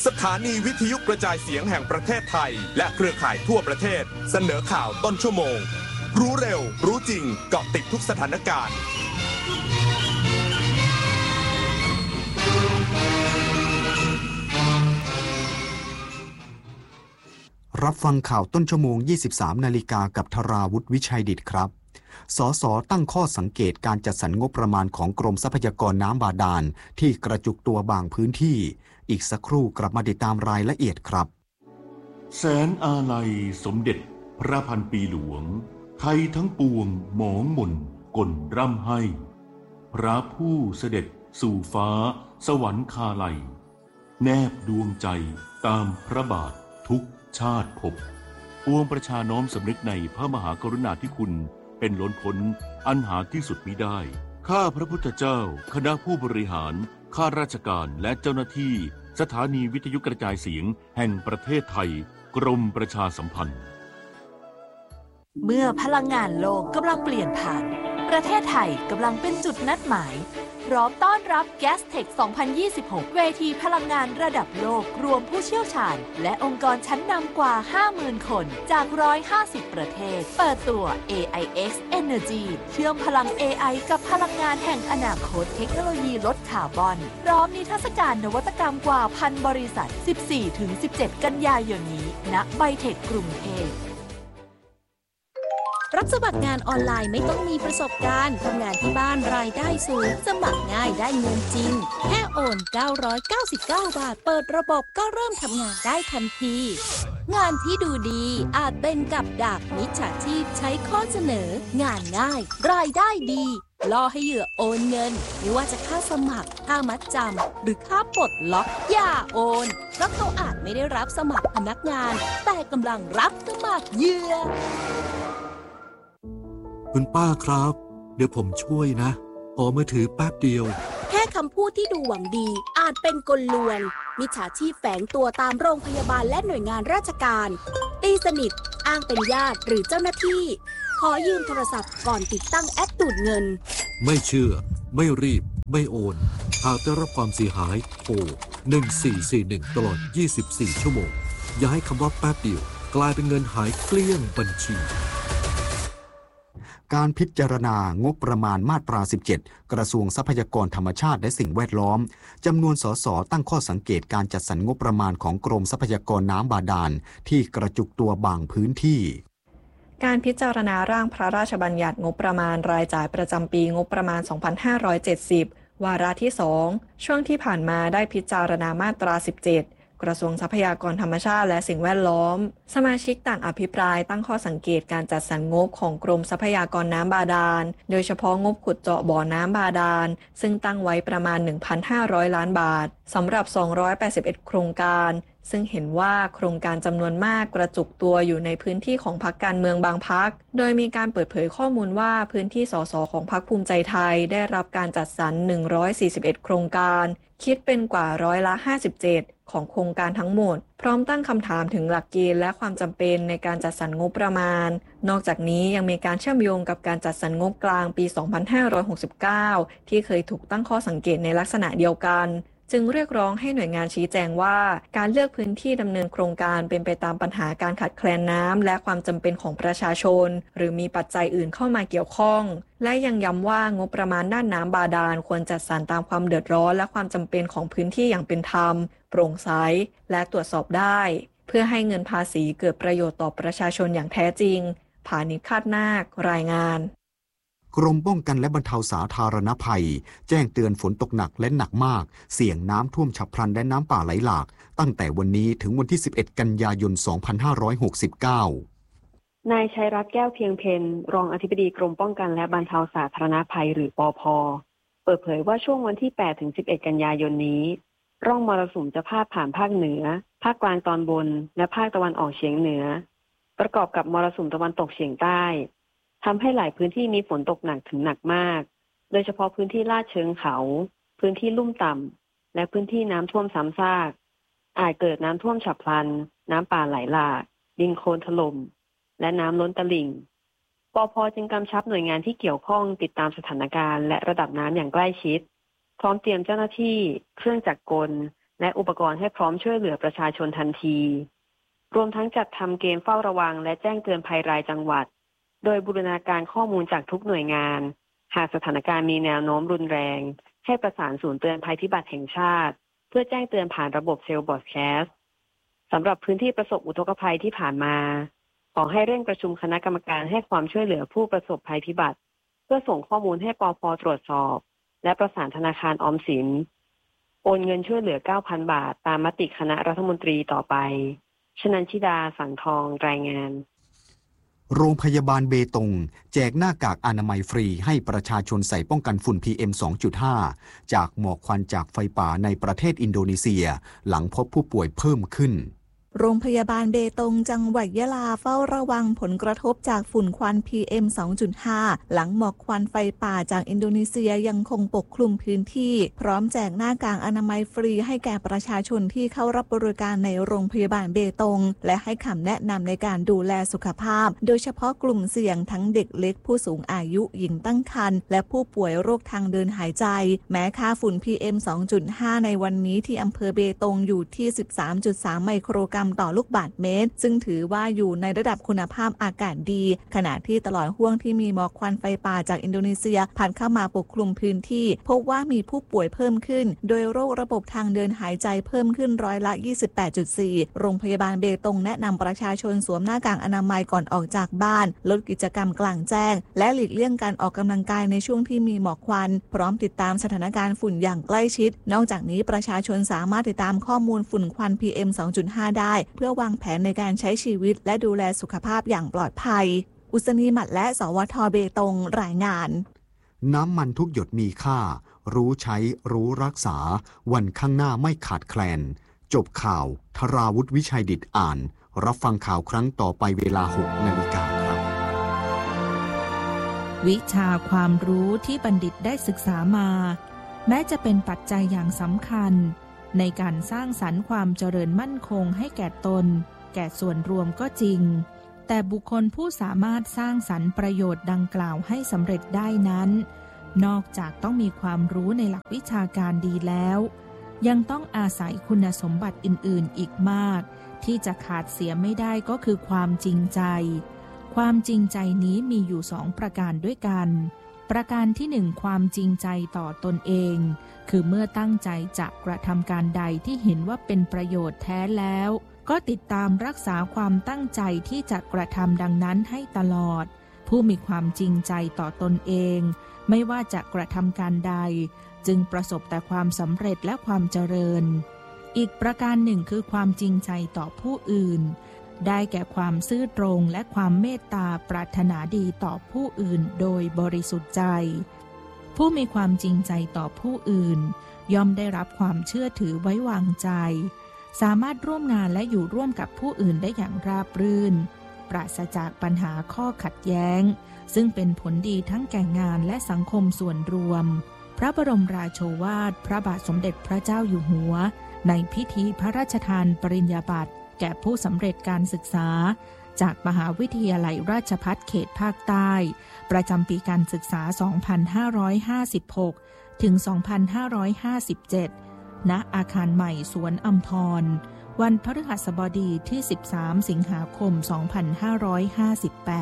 ถานีวิทยุกระจายเสียงแห่งประเทศไทยและเครือข่ายทั่วประเทศเสนอข่าวต้นชั่วโมงรู้เร็วรู้จริงเกาะติดทุกสถานการณ์รับฟังข่าวต้นชั่วโมง 23 นาฬิกากับธราวุฒิวิชัยดิษฐ์ครับ สส.ตั้งข้อสังเกตการจัดสรรงบประมาณของกรมทรัพยากรน้ำบาดาลที่กระจุกตัวบางพื้นที่อีกสักครู่กลับมาติดตามรายละเอียดครับแสนอาลัยสมเด็จพระพันปีหลวงไทยทั้งปวงหมองหม่นก่นร่ำให้พระผู้เสด็จสู่ฟ้าสวรรคาลัยแนบดวงใจตามพระบาททุกชาติภพปวงประชาน้อมสำนึกในพระมหากรุณาธิคุณเป็นล้นพ้นอันหาที่สุดมิได้ข้าพระพุทธเจ้าคณะผู้บริหารข้าราชการและเจ้าหน้าที่สถานีวิทยุกระจายเสียงแห่งประเทศไทยกรมประชาสัมพันธ์เมื่อพลังงานโลกกำลังเปลี่ยนผ่านประเทศไทยกำลังเป็นจุดนัดหมายพร้อมต้อนรับ Gastech 2026 เวทีพลังงานระดับโลกรวมผู้เชี่ยวชาญและองค์กรชั้นนำกว่า 50,000 คนจาก 150 ประเทศเปิดตัว AIX Energy เชื่อมพลัง AI กับพลังงานแห่งอนาคตเทคโนโลยีลดคาร์บอนพร้อมนิทรรศการนวัตกรรมกว่า 1,000 บริษัท 14-17 กันยายนนี้ณไบเทคกรุงเทพรับสมัครงานออนไลน์ไม่ต้องมีประสบการณ์ทำงานที่บ้านรายได้สูงสมัครง่ายได้เงินจริงแค่โอน999 บาทเปิดระบบก็เริ่มทำงานได้ทันทีงานที่ดูดีอาจเป็นกับดักมิจฉาชีพใช้ข้อเสนองานง่ายรายได้ดีล่อให้เหยื่อโอนเงินไม่ว่าจะค่าสมัครค่ามัดจำหรือค่าปลดล็อกอย่าโอนเพราะเขาอาจไม่ได้รับสมัครพนักงานแต่กำลังรับสมัครเหยื่อคุณป้าครับเดี๋ยวผมช่วยนะขอมือถือแป๊บเดียวแค่คำพูดที่ดูหวังดีอาจเป็นกลลวงมิจฉาชีพแฝงตัวตามโรงพยาบาลและหน่วยงานราชการตีสนิทอ้างเป็นญาติหรือเจ้าหน้าที่ขอยืมโทรศัพท์ก่อนติดตั้งแอปดูดเงินไม่เชื่อไม่รีบไม่โอนหากได้รับความเสียหายโทร1441ตลอด24ชั่วโมงอย่าให้คำว่าแป๊บเดียวกลายเป็นเงินหายเกลี้ยงบัญชีการพิจารณางบประมาณมาตรา 17 กระทรวงทรัพยากรธรรมชาติและสิ่งแวดล้อมจำนวนสสตั้งข้อสังเกตการจัดสรรงบประมาณของกรมทรัพยากรน้ำบาดาลที่กระจุกตัวบางพื้นที่การพิจารณาร่างพระราชบัญญัติงบประมาณรายจ่ายประจำปีงบประมาณ 2570 วาระที่ 2 ช่วงที่ผ่านมาได้พิจารณามาตรา 17กระทรวงทรัพยากรธรรมชาติและสิ่งแวดล้อมสมาชิกต่างอภิปรายตั้งข้อสังเกตการจัดสรรงบของกรมทรัพยากรน้ำบาดาลโดยเฉพาะงบขุดเจาะบ่อน้ำบาดาลซึ่งตั้งไว้ประมาณ 1,500 ล้านบาทสำหรับ281โครงการซึ่งเห็นว่าโครงการจำนวนมากกระจุกตัวอยู่ในพื้นที่ของพรรคการเมืองบางพรรคโดยมีการเปิดเผยข้อมูลว่าพื้นที่สสของพรรคภูมิใจไทยได้รับการจัดสรร141โครงการคิดเป็นกว่า57%ของโครงการทั้งหมดพร้อมตั้งคำถามถึงหลักเกณฑ์และความจำเป็นในการจัดสรรงบประมาณนอกจากนี้ยังมีการเชื่อมโยงกับการจัดสรรงบกลางปี 2569 ที่เคยถูกตั้งข้อสังเกตในลักษณะเดียวกันจึงเรียกร้องให้หน่วยงานชี้แจงว่าการเลือกพื้นที่ดำเนินโครงการเป็นไปตามปัญหาการขาดแคลนน้ำและความจำเป็นของประชาชนหรือมีปัจจัยอื่นเข้ามาเกี่ยวข้องและยังย้ำว่างบประมาณด้านน้ำบาดาลควรจัดสรรตามความเดือดร้อนและความจำเป็นของพื้นที่อย่างเป็นธรรมโปร่งใสและตรวจสอบได้เพื่อให้เงินภาษีเกิดประโยชน์ต่อประชาชนอย่างแท้จริงผานิช คาดนาครายงานกรมป้องกันและบรรเทาสาธารณภัยแจ้งเตือนฝนตกหนักและหนักมากเสี่ยงน้ำท่วมฉับพลันและน้ำป่าไหลหลากตั้งแต่วันนี้ถึงวันที่11กันยายน2569 นายชัยรัตน์แก้วเพียงเพ็ญรองอธิบดีกรมป้องกันและบรรเทาสาธารณภัยหรือปภ.เปิดเผยว่าช่วงวันที่8ถึง11กันยายนนี้ร่องมรสุมจะพาดผ่านภาคเหนือภาคกลางตอนบนและภาคตะวันออกเฉียงเหนือประกอบกับมรสุมตะวันตกเฉียงใต้ทำให้หลายพื้นที่มีฝนตกหนักถึงหนักมากโดยเฉพาะพื้นที่ลาดเชิงเขาพื้นที่ลุ่มต่ำและพื้นที่น้ำท่วมซ้ำซากอาจเกิดน้ำท่วมฉับพลันน้ำป่าไหลหลากดินโคลนถล่มและน้ำล้นตลิ่งปภ.จึงกำชับหน่วยงานที่เกี่ยวข้องติดตามสถานการณ์และระดับน้ำอย่างใกล้ชิดพร้อมเตรียมเจ้าหน้าที่เครื่องจักรกลและอุปกรณ์ให้พร้อมช่วยเหลือประชาชนทันทีรวมทั้งจัดทำเกมเฝ้าระวังและแจ้งเตือนภัยรายจังหวัดโดยบูรณาการข้อมูลจากทุกหน่วยงานหากสถานการณ์มีแนวโน้มรุนแรงให้ประสานศูนย์เตือนภัยพิบัติแห่งชาติเพื่อแจ้งเตือนผ่านระบบเซลล์บอดแคสต์สำหรับพื้นที่ประสบอุทกภัยที่ผ่านมาขอให้เร่งประชุมคณะกรรมการให้ความช่วยเหลือผู้ประสบภัยพิบัติเพื่อส่งข้อมูลให้ปภ.ตรวจสอบและประสานธนาคารออมสินโอนเงินช่วยเหลือ 9,000 บาทตามมติคณะรัฐมนตรีต่อไปชนันชิดาสังทองรายงานโรงพยาบาลเบตงแจกหน้ากากอนามัยฟรีให้ประชาชนใส่ป้องกันฝุ่น PM 2.5 จากหมอกควันจากไฟป่าในประเทศอินโดนีเซียหลังพบผู้ป่วยเพิ่มขึ้นโรงพยาบาลเบตงจังหวัดยะลาเฝ้าระวังผลกระทบจากฝุ่นควัน PM 2.5 หลังหมอกควันไฟป่าจากอินโดนีเซียยังคงปกคลุมพื้นที่พร้อมแจกหน้ากากอนามัยฟรีให้แก่ประชาชนที่เข้ารับบริการในโรงพยาบาลเบตงและให้คำแนะนำในการดูแลสุขภาพโดยเฉพาะกลุ่มเสี่ยงทั้งเด็กเล็กผู้สูงอายุหญิงตั้งครรภ์และผู้ป่วยโรคทางเดินหายใจแม้ค่าฝุ่น PM 2.5 ในวันนี้ที่อำเภอเบตงอยู่ที่ 13.3 ไมโครกรัมต่อลูกบาศก์เมตรซึ่งถือว่าอยู่ในระดับคุณภาพอากาศดีขณะที่ตลอดห่วงที่มีหมอกควันไฟป่าจากอินโดนีเซียผ่านเข้ามาปกคลุมพื้นที่พบว่ามีผู้ป่วยเพิ่มขึ้นโดยโรคระบบทางเดินหายใจเพิ่มขึ้นร้อยละ 28.4 โรงพยาบาลเบตงแนะนำประชาชนสวมหน้ากากอนามัยก่อนออกจากบ้านลดกิจกรรมกลางแจ้งและหลีกเลี่ยงการออกกำลังกายในช่วงที่มีหมอกควันพร้อมติดตามสถานการณ์ฝุ่นอย่างใกล้ชิดนอกจากนี้ประชาชนสามารถติดตามข้อมูลฝุ่นควัน PM 2.5 ได้เพื่อวางแผนในการใช้ชีวิตและดูแลสุขภาพอย่างปลอดภัยอุศนีหมัดและสวท.เบตงรายงานน้ำมันทุกหยดมีค่ารู้ใช้รู้รักษาวันข้างหน้าไม่ขาดแคลนจบข่าวธราวุฒิวิชัยดิษฐ์อ่านรับฟังข่าวครั้งต่อไปเวลา 6 นาฬิกาครับวิชาความรู้ที่บัณฑิตได้ศึกษามาแม้จะเป็นปัจจัยอย่างสำคัญในการสร้างสรรค์ความเจริญมั่นคงให้แก่ตนแก่ส่วนรวมก็จริงแต่บุคคลผู้สามารถสร้างสรรค์ประโยชน์ดังกล่าวให้สำเร็จได้นั้นนอกจากต้องมีความรู้ในหลักวิชาการดีแล้วยังต้องอาศัยคุณสมบัติอื่นๆอีกมากที่จะขาดเสียไม่ได้ก็คือความจริงใจความจริงใจนี้มีอยู่2ประการด้วยกันประการที่1ความจริงใจต่อตนเองคือเมื่อตั้งใจจะกระทำการใดที่เห็นว่าเป็นประโยชน์แท้แล้วก็ติดตามรักษาความตั้งใจที่จะกระทำดังนั้นให้ตลอดผู้มีความจริงใจต่อตนเองไม่ว่าจะกระทำการใดจึงประสบแต่ความสำเร็จและความเจริญอีกประการหนึ่งคือความจริงใจต่อผู้อื่นได้แก่ความซื่อตรงและความเมตตาปรารถนาดีต่อผู้อื่นโดยบริสุทธิ์ใจผู้มีความจริงใจต่อผู้อื่นย่อมได้รับความเชื่อถือไว้วางใจสามารถร่วมงานและอยู่ร่วมกับผู้อื่นได้อย่างราบรื่นปราศจากปัญหาข้อขัดแย้งซึ่งเป็นผลดีทั้งแก่งานและสังคมส่วนรวมพระบรมราโชวาทพระบาทสมเด็จพระเจ้าอยู่หัวในพิธีพระราชทานปริญญาบัตรแก่ผู้สำเร็จการศึกษาจากมหาวิทยาลัยราชภัฏเขตภาคใต้ประจำปีการศึกษา 2556 ถึง 2557 ณ อาคารใหม่สวนอัมพรวันพฤหัสบดีที่ 13 สิงหาคม 2558